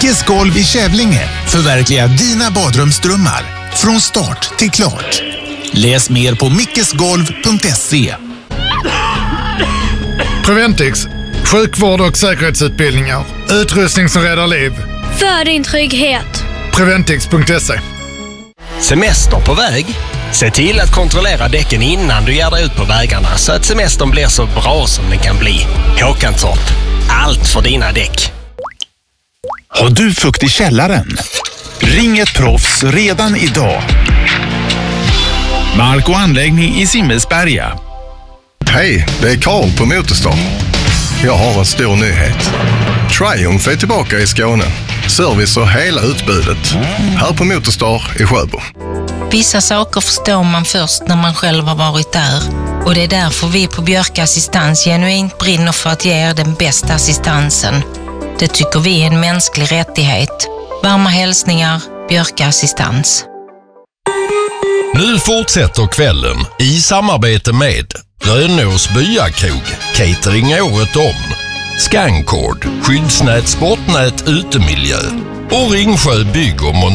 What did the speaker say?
Mickes golv i Kävlinge. Förverkliga dina badrumsdrömmar. Från start till klart. Läs mer på mickesgolv.se. Preventix. Sjukvård och säkerhetsutbildningar. Utrustning som räddar liv. För din trygghet. Preventix.se. Semester på väg? Se till att kontrollera däcken innan du ger dig ut på vägarna så att semestern blir så bra som den kan bli. Håkantorp. Allt för dina däck. Har du fukt i källaren? Ring ett proffs redan idag. Mark och anläggning i Simmelsberga. Hej, det är Karl på Motorstar. Jag har en stor nyhet. Triumph är tillbaka i Skåne. Service och hela utbudet. Här på Motorstar i Sjöbo. Vissa saker förstår man först när man själv har varit där. Och det är därför vi på Björk Assistans genuint brinner för att ge er den bästa assistansen. Det tycker vi är en mänsklig rättighet. Varma hälsningar, Björk Assistans. Nu fortsätter kvällen i samarbete med Rönås Byakrog, catering året om, Scancord, skyddsnät, sportnät, utemiljö och Ringsjö bygg och